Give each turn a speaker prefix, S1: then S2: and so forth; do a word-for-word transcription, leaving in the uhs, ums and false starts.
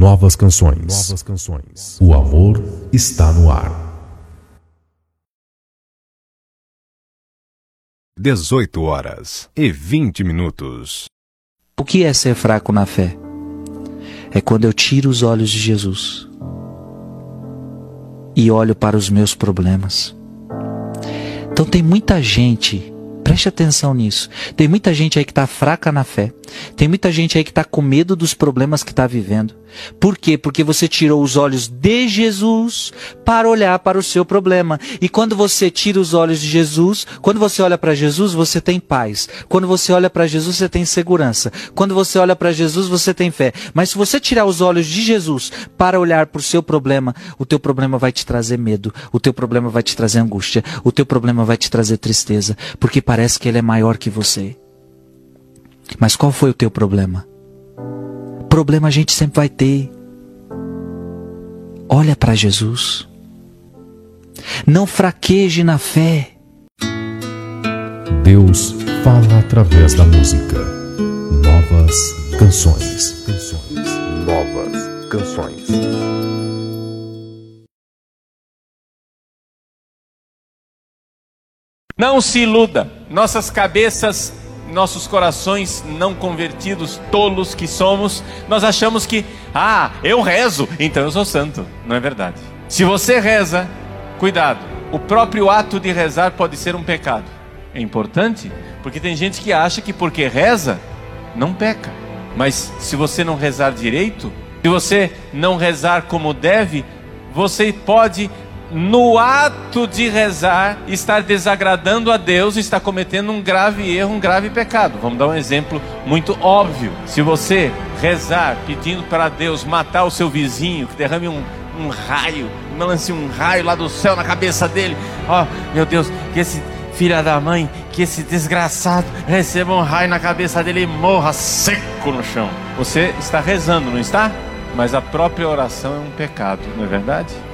S1: Novas canções. Novas canções. O amor está no ar.
S2: dezoito horas e vinte minutos.
S3: O que é ser fraco na fé? É quando eu tiro os olhos de Jesus e olho para os meus problemas. Então tem muita gente, preste atenção nisso, tem muita gente aí que está fraca na fé, tem muita gente aí que está com medo dos problemas que está vivendo. Por quê? Porque você tirou os olhos de Jesus para olhar para o seu problema. E quando você tira os olhos de Jesus, quando você olha para Jesus, você tem paz. Quando você olha para Jesus, você tem segurança. Quando você olha para Jesus, você tem fé. Mas se você tirar os olhos de Jesus para olhar para o seu problema, o teu problema vai te trazer medo, o teu problema vai te trazer angústia, o teu problema vai te trazer tristeza, porque parece que ele é maior que você. Mas qual foi o teu problema? Problema a gente sempre vai ter. Olha para Jesus. Não fraqueje na fé.
S1: Deus fala através da música. Novas canções. Canções. Novas canções.
S4: Não se iluda. Nossas cabeças, nossos corações não convertidos, tolos que somos, nós achamos que, ah, eu rezo, então eu sou santo. Não é verdade. Se você reza, cuidado, o próprio ato de rezar pode ser um pecado. É importante, porque tem gente que acha que porque reza, não peca. Mas se você não rezar direito, se você não rezar como deve, você pode, no ato de rezar, estar desagradando a Deus, está cometendo um grave erro, um grave pecado. Vamos dar um exemplo muito óbvio. Se você rezar pedindo para Deus matar o seu vizinho, que derrame um, um raio, lance um raio lá do céu na cabeça dele, ó, oh, meu Deus, que esse filho da mãe, que esse desgraçado receba um raio na cabeça dele e morra seco no chão. Você está rezando, não está? Mas a própria oração é um pecado, não é verdade?